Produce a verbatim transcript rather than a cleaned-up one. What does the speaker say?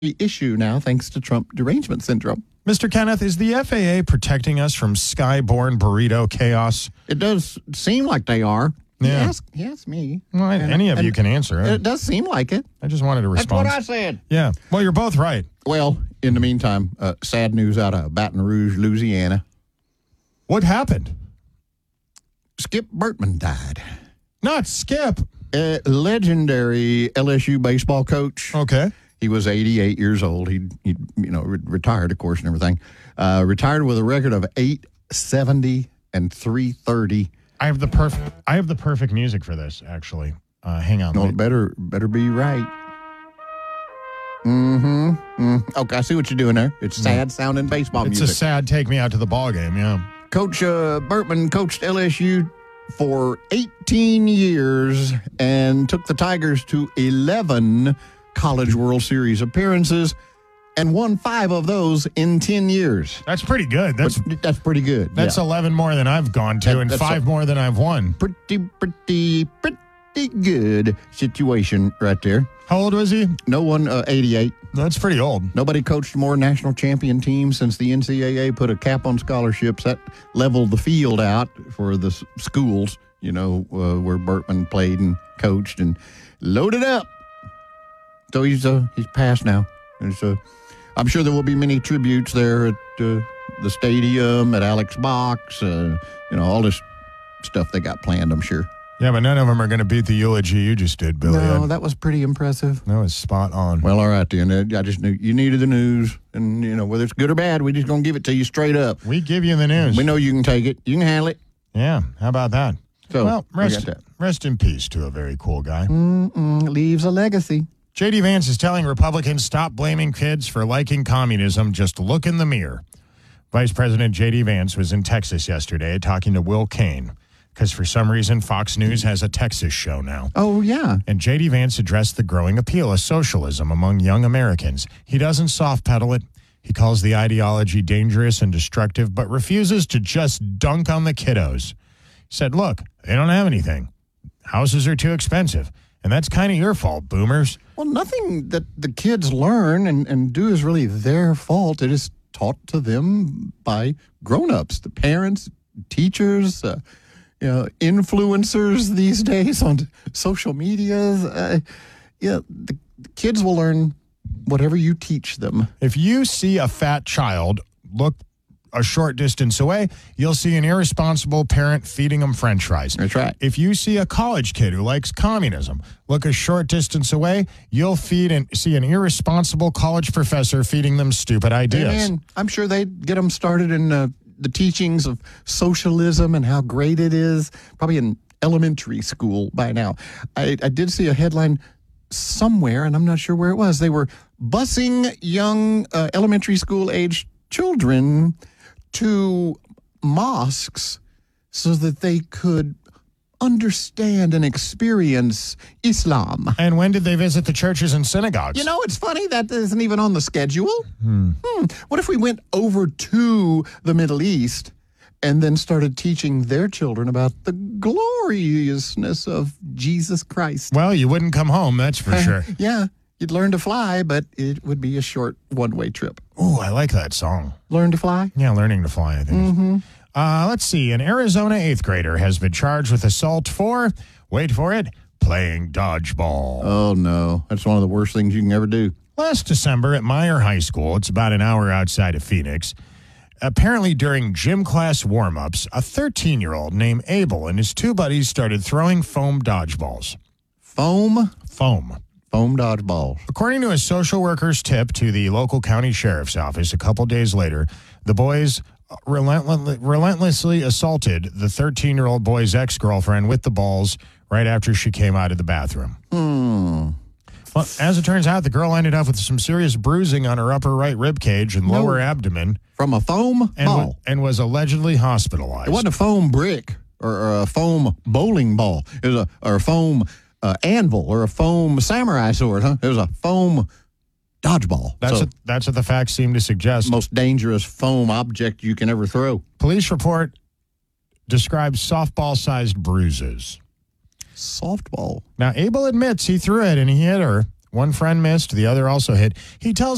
issue now thanks to Trump derangement syndrome. Mister Kenneth, is the F A A protecting us from skyborne burrito chaos? It does seem like they are. Yeah. He asked, he asked me. Well, And- any of you and can answer it. It does seem like it. I just wanted to respond. That's what I said. Yeah. Well, you're both right. Well, in the meantime, uh, sad news out of Baton Rouge, Louisiana. What happened? Skip Bertman died. Not Skip. A legendary L S U baseball coach. Okay. He was eighty-eight years old. He, he you know, re- retired, of course, and everything. Uh, retired with a record of eight seventy and three thirty. I have the perfect. I have the perfect music for this. Actually, uh, hang on. No, Wait. it better better be right. Mm-hmm. Mm. Okay, I see what you're doing there. It's sad sounding baseball It's music. a sad take me out to the ball game. Yeah. Coach uh, Bertman coached L S U for eighteen years and took the Tigers to eleven College World Series appearances and won five of those in ten years. That's pretty good. That's But that's pretty good. that's yeah. eleven more than I've gone to, That- and that's five a- more than I've won. pretty, pretty, pretty good situation right there. How old was he? No one, uh, eighty-eight. That's pretty old. Nobody coached more national champion teams since the N C double A put a cap on scholarships. That leveled the field out for the s- schools, you know, uh, where Bertman played and coached and loaded up. So he's uh, he's passed now. There's, uh, I'm sure there will be many tributes there at uh, the stadium, at Alex Box, uh, you know, all this stuff they got planned, I'm sure. Yeah, but none of them are going to beat the eulogy you just did, Billy. No, Ed. that was pretty impressive. That was spot on. Well, all right, then. Uh, I just knew you needed the news. And, you know, whether it's good or bad, we're just going to give it to you straight up. We give you the news. We know you can take it. You can handle it. Yeah, how about that? So, well, I rest, got that. rest in peace to a very cool guy. Mm-mm, leaves a legacy. J D Vance is telling Republicans stop blaming kids for liking communism. Just look in the mirror. Vice President J D Vance was in Texas yesterday talking to Will Cain because for some reason Fox News has a Texas show now. Oh, yeah. And J D Vance addressed the growing appeal of socialism among young Americans. He doesn't soft pedal it. He calls the ideology dangerous and destructive, but refuses to just dunk on the kiddos. He said, look, they don't have anything. Houses are too expensive. And that's kind of your fault, boomers. Well, nothing that the kids learn and, and do is really their fault. It is taught to them by grown-ups, the parents, teachers, uh, you know, influencers these days on social media. Uh, yeah, the, the kids will learn whatever you teach them. If you see a fat child look a short distance away, you'll see an irresponsible parent feeding them French fries. That's right. If you see a college kid who likes communism look a short distance away, you'll feed and see an irresponsible college professor feeding them stupid ideas. And I'm sure they'd get them started in uh, the teachings of socialism and how great it is, probably in elementary school by now. I, I did see a headline somewhere, and I'm not sure where it was. They were busing young uh, elementary school age children to mosques so that they could understand and experience Islam. And when did they visit the churches and synagogues? You know, it's funny that isn't even on the schedule. Hmm. Hmm. What if we went over to the Middle East and then started teaching their children about the gloriousness of Jesus Christ? Well, you wouldn't come home, that's for sure. Yeah, you'd learn to fly, but it would be a short one-way trip. Ooh, I like that song. Learn to fly? Yeah, learning to fly, I think. Mm-hmm. Uh, let's see. An Arizona eighth grader has been charged with assault for, wait for it, playing dodgeball. Oh, no. That's one of the worst things you can ever do. Last December at Meyer High School, it's about an hour outside of Phoenix, apparently during gym class warm-ups, a thirteen-year-old named Abel and his two buddies started throwing foam dodgeballs. Foam? Foam. Foam dodgeballs. According to a social worker's tip to the local county sheriff's office a couple days later, the boys relentlessly, relentlessly assaulted the thirteen-year-old boy's ex-girlfriend with the balls right after she came out of the bathroom. Hmm. Well, as it turns out, the girl ended up with some serious bruising on her upper right rib cage and No. lower abdomen From a foam and, ball. wa- and was allegedly hospitalized. It wasn't a foam brick or, or a foam bowling ball. It was a or a foam uh, anvil or a foam samurai sword, huh? It was a foam dodgeball. That's, so, what, that's what the facts seem to suggest. most dangerous foam object you can ever throw. Police report describes softball-sized bruises. Softball. Now, Abel admits he threw it and he hit her. One friend missed, the other also hit. He tells